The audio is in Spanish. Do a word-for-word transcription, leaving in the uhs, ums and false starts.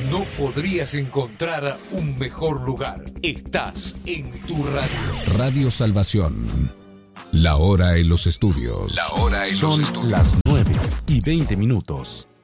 No podrías encontrar un mejor lugar. Estás en tu radio. Radio Salvación. La hora en los estudios. La hora en Son los estudios. las nueve y veinte minutos.